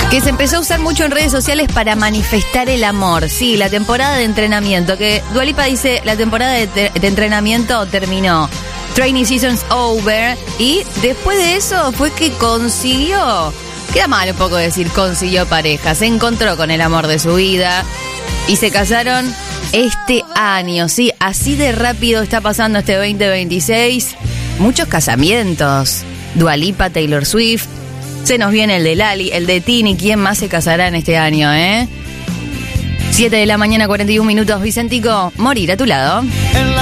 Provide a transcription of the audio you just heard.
Que se empezó a usar mucho en redes sociales para manifestar el amor. Sí, la temporada de entrenamiento. Que Dua Lipa dice, la temporada de entrenamiento terminó. Training season's over. Y después de eso fue que consiguió... Queda mal un poco decir consiguió pareja. Se encontró con el amor de su vida. Y se casaron este año. Sí, así de rápido está pasando este 2026. Muchos casamientos. Dua Lipa, Taylor Swift. Se nos viene el de Lali, el de Tini. ¿Quién más se casará en este año, 7 de la mañana, 41 minutos. Vicentico, morir a tu lado.